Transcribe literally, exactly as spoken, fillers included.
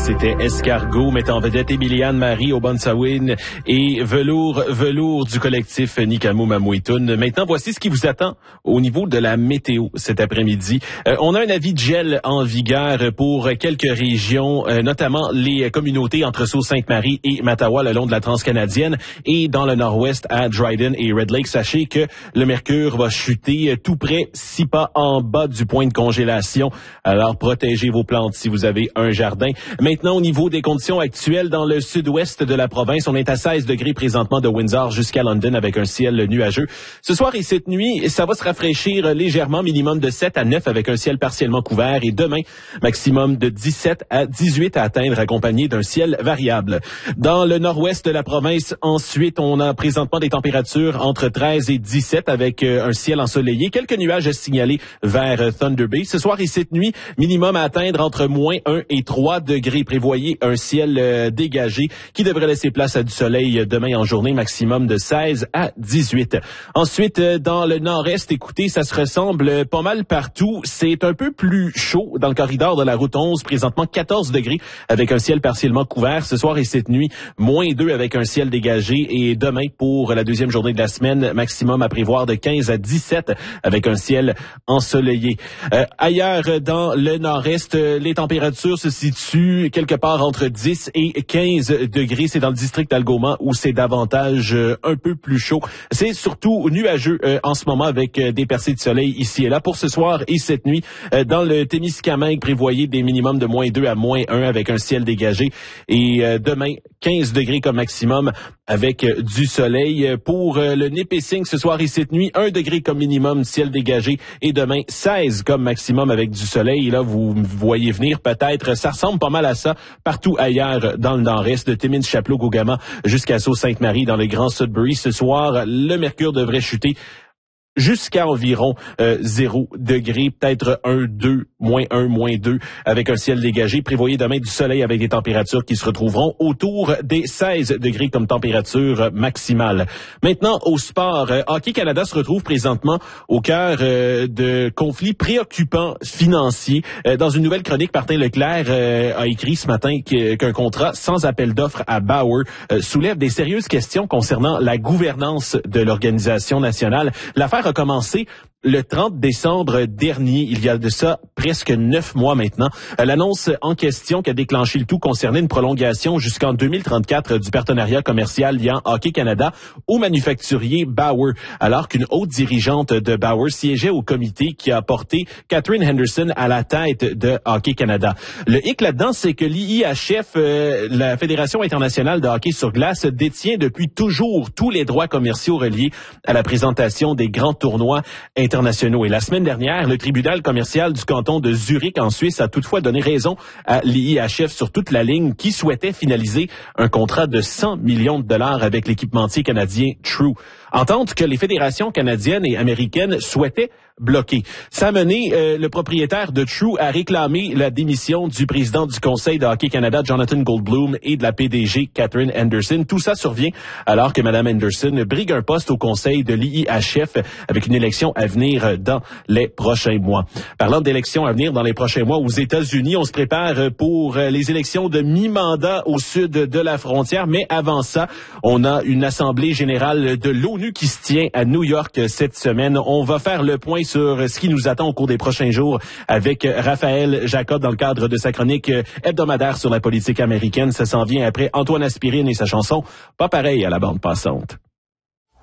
c'était Escargot, mettant en vedette Emiliane Marie au Bonsawin et Velours Velours du collectif Nikamou Mamouitoun. Maintenant, voici ce qui vous attend au niveau de la météo cet après-midi. Euh, on a un avis de gel en vigueur pour quelques régions, euh, notamment les communautés entre Sault-Sainte-Marie et Mattawa le long de la Transcanadienne et dans le nord-ouest à Dryden et Red Lake. Sachez que le mercure va chuter tout près, six pas en bas du point de congélation. Alors, protégez vos plantes si vous avez un jardin. Maintenant, au niveau des conditions actuelles dans le sud-ouest de la province, on est à seize degrés présentement de Windsor jusqu'à London avec un ciel nuageux. Ce soir et cette nuit, ça va se rafraîchir légèrement, minimum de sept à neuf avec un ciel partiellement couvert. Et demain, maximum de dix-sept à dix-huit à atteindre, accompagné d'un ciel variable. Dans le nord-ouest de la province, ensuite, on a présentement des températures entre treize et dix-sept avec un ciel ensoleillé. Quelques nuages à signaler vers Thunder Bay. Ce soir et cette nuit, minimum à atteindre entre moins un et trois degrés. Prévoyez un ciel euh, dégagé qui devrait laisser place à du soleil demain en journée, maximum de seize à dix-huit. Ensuite, euh, dans le nord-est, écoutez, ça se ressemble pas mal partout. C'est un peu plus chaud dans le corridor de la route onze, présentement quatorze degrés avec un ciel partiellement couvert. Ce soir et cette nuit, moins deux avec un ciel dégagé. Et demain, pour la deuxième journée de la semaine, maximum à prévoir de quinze à dix-sept avec un ciel ensoleillé. Euh, ailleurs, dans le nord-est, les températures se situent quelque part entre dix et quinze degrés. C'est dans le district d'Algoma où c'est davantage euh, un peu plus chaud. C'est surtout nuageux euh, en ce moment avec euh, des percées de soleil ici et là. Pour ce soir et cette nuit, euh, dans le Témiscamingue, prévoyez des minimums de moins deux à moins un avec un ciel dégagé. Et euh, demain, quinze degrés comme maximum avec euh, du soleil. Pour euh, le Nipissing, ce soir et cette nuit, un degré comme minimum, ciel dégagé. Et demain, seize comme maximum avec du soleil. Et là, vous voyez venir peut-être, ça ressemble pas mal à ça partout ailleurs dans le nord-est, de Timmins, Chapleau, Gogama jusqu'à Sault-Sainte-Marie dans le Grand Sudbury. Ce soir, le mercure devrait chuter jusqu'à environ euh, zéro degré, peut-être un, deux, moins un, moins deux, avec un ciel dégagé. Prévoyez demain du soleil avec des températures qui se retrouveront autour des seize degrés comme température maximale. Maintenant, au sport, euh, Hockey Canada se retrouve présentement au cœur euh, de conflits préoccupants financiers. Euh, dans une nouvelle chronique, Martin Leclerc euh, a écrit ce matin qu'un contrat sans appel d'offres à Bauer euh, soulève des sérieuses questions concernant la gouvernance de l'organisation nationale. L'affaire a commencé le trente décembre dernier, il y a de ça presque neuf mois maintenant. L'annonce en question qui a déclenché le tout concernait une prolongation jusqu'en deux mille trente-quatre du partenariat commercial liant Hockey Canada au manufacturier Bauer, alors qu'une haute dirigeante de Bauer siégeait au comité qui a porté Catherine Henderson à la tête de Hockey Canada. Le hic là-dedans, c'est que l'I I H F, euh, la Fédération internationale de hockey sur glace, détient depuis toujours tous les droits commerciaux reliés à la présentation des grands tournois internationaux. Et la semaine dernière, le tribunal commercial du canton de Zurich en Suisse a toutefois donné raison à l'I I H F sur toute la ligne qui souhaitait finaliser un contrat de cent millions de dollars avec l'équipementier canadien True. Entente que les fédérations canadiennes et américaines souhaitaient bloquer. Ça a mené euh, le propriétaire de True à réclamer la démission du président du Conseil de Hockey Canada, Jonathan Goldblum, et de la P D G, Catherine Henderson. Tout ça survient alors que Mme Henderson brigue un poste au Conseil de l'I I H F avec une élection à venir dans les prochains mois. Parlant d'élections à venir dans les prochains mois aux États-Unis, on se prépare pour les élections de mi-mandat au sud de la frontière, mais avant ça, on a une assemblée générale de l'ONU qui se tient à New York cette semaine. On va faire le point sur ce qui nous attend au cours des prochains jours avec Raphaël Jacob dans le cadre de sa chronique hebdomadaire sur la politique américaine. Ça s'en vient après Antoine Aspirine et sa chanson « Pas pareil à la bande passante ».